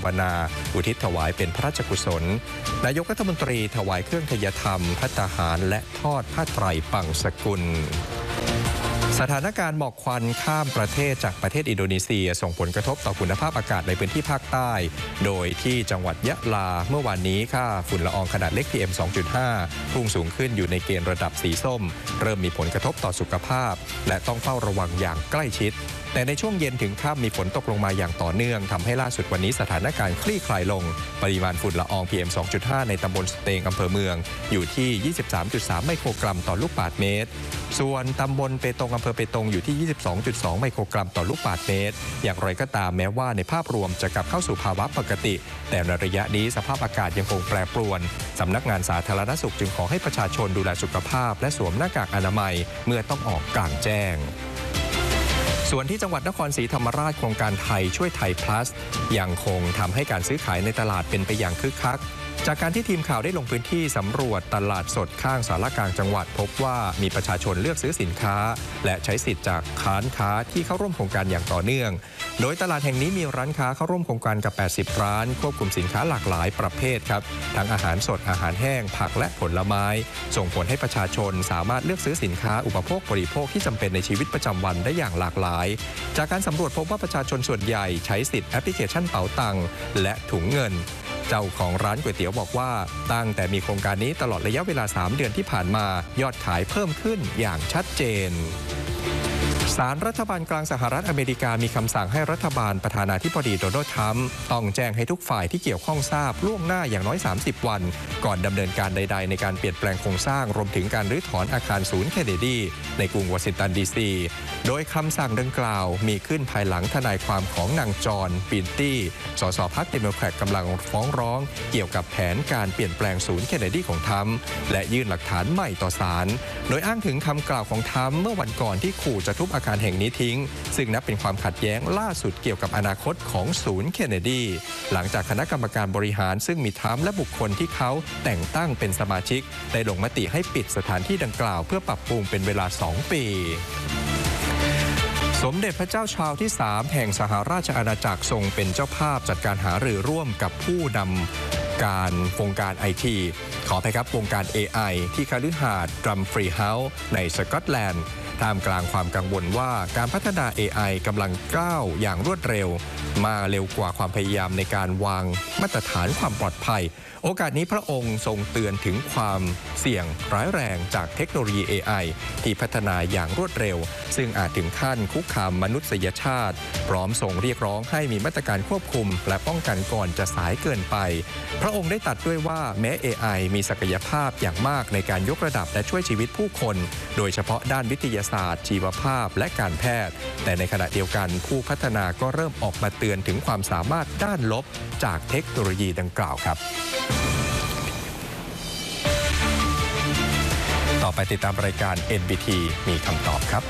บนาอุทิศถวายเป็นพระราชกุศลนายกรัฐมนตรีถวายเครื่องทยธรรมภัตตาหารและทอดผ้าไตรปังสกุลสถานการณ์หมอกควันข้ามประเทศจากประเทศอินโดนีเซียส่งผลกระทบต่อคุณภาพอากาศในพื้นที่ภาคใต้โดยที่จังหวัดยะลาเมื่อวานนี้ค่าฝุ่นละอองขนาดเล็ก PM 2.5 พุ่งสูงขึ้นอยู่ในเกณฑ์ระดับสีส้มเริ่มมีผลกระทบต่อสุขภาพและต้องเฝ้าระวังอย่างใกล้ชิดแต่ในช่วงเย็นถึงค่ำมีฝนตกลงมาอย่างต่อเนื่องทำให้ล่าสุดวันนี้สถานการณ์คลี่คลายลงปริมาณฝุ่นละออง PM 2.5 ในตำบลสเตงอำเภอเมืองอยู่ที่ 23.3 ไมโครกรัมต่อลูกบาศก์เมตรส่วนตำบลเปตงอำเภอเปตงอยู่ที่ 22.2 ไมโครกรัมต่อลูกบาศก์เมตรอย่างไรก็ตามแม้ว่าในภาพรวมจะกลับเข้าสู่ภาวะปกติแต่ในระยะนี้สภาพอากาศยังคงแปรปรวนสำนักงานสาธารณสุขจึงขอให้ประชาชนดูแลสุขภาพและสวมหน้ากากอนามัยเมื่อต้องออกกลางแจ้งส่วนที่จังหวัดนครศรีธรรมราชโครงการไทยช่วยไทย plus ยังคงทำให้การซื้อขายในตลาดเป็นไปอย่างคึกคักจากการที่ทีมข่าวได้ลงพื้นที่สำรวจตลาดสดข้างศาลากลางจังหวัดพบว่ามีประชาชนเลือกซื้อสินค้าและใช้สิทธิ์จากร้านค้าที่เข้าร่วมโครงการอย่างต่อเนื่องโดยตลาดแห่งนี้มีร้านค้าเข้าร่วมโครงการกับ80ร้านควบคุมสินค้าหลากหลายประเภทครับทั้งอาหารสดอาหารแห้งผักและผลไม้ส่งผลให้ประชาชนสามารถเลือกซื้อสินค้าอุปโภคบริโภคที่จำเป็นในชีวิตประจำวันได้อย่างหลากหลายจากการสำรวจพบว่าประชาชนส่วนใหญ่ใช้สิทธิ์แอปพลิเคชันเป๋าตังค์และถุงเงินเจ้าของร้านก๋วยเตี๋ยวบอกว่าตั้งแต่มีโครงการนี้ตลอดระยะเวลา3 เดือนที่ผ่านมายอดขายเพิ่มขึ้นอย่างชัดเจนศาลรัฐบาลกลางสหรัฐอเมริกามีคำสั่งให้รัฐบาลประธานาธิบดีโดนัลด์ทรัมป์ต้องแจ้งให้ทุกฝ่ายที่เกี่ยวข้องทราบล่วงหน้าอย่างน้อย30 วันก่อนดำเนินการใดๆในการเปลี่ยนแปลงโครงสร้างรวมถึงการรื้อถอนอาคารศูนย์เคนเนดีในกรุงวอชิงตันดีซีโดยคำสั่งดังกล่าวมีขึ้นภายหลังทนายความของนางจอห์นปินตี้สสพรรคเดโมแครตกำลังฟ้องร้องเกี่ยวกับแผนการเปลี่ยนแปลงศูนย์เคนเนดีของทรัมป์และยื่นหลักฐานใหม่ต่อศาลโดยอ้างถึงคำกล่าวของทรัมป์เมื่อวันก่อนที่ขู่จะทุบอาคารแห่งนี้ทิ้งซึ่งนับเป็นความขัดแย้งล่าสุดเกี่ยวกับอนาคตของศูนย์เคนเนดีหลังจากคณะกรรมการบริหารซึ่งมีทรัมป์และบุคคลที่เขาแต่งตั้งเป็นสมาชิกได้ลงมติให้ปิดสถานที่ดังกล่าวเพื่อปรับปรุงเป็นเวลา2 ปีสมเด็จพระเจ้าชาร์ลส์ที่ 3แห่งสหราชอาณาจักรทรงเป็นเจ้าภาพจัดการหารือร่วมกับผู้นำการวงการ IT ขออภัยครับวงการ AI ที่คฤหาสน์ดรัมฟรีเฮาส์ในสกอตแลนด์ท่ามกลางความกังวลว่าการพัฒนา AI กำลังก้าวอย่างรวดเร็วมาเร็วกว่าความพยายามในการวางมาตรฐานความปลอดภัยโอกาสนี้พระองค์ทรงเตือนถึงความเสี่ยงร้ายแรงจากเทคโนโลยี AI ที่พัฒนาอย่างรวดเร็วซึ่งอาจถึงขั้นคุกคามมนุษยชาติพร้อมส่งเรียกร้องให้มีมาตรการควบคุมและป้องกันก่อนจะสายเกินไปพระองค์ได้ตรัสด้วยว่าแม้ AI มีศักยภาพอย่างมากในการยกระดับและช่วยชีวิตผู้คนโดยเฉพาะด้านวิทยาศาสตร์ชีวภาพและการแพทย์แต่ในขณะเดียวกันผู้พัฒนาก็เริ่มออกมาเตือนถึงความสามารถด้านลบจากเทคโนโลยีดังกล่าวครับต่อไปติดตามรายการ NBT มีคำตอบครับ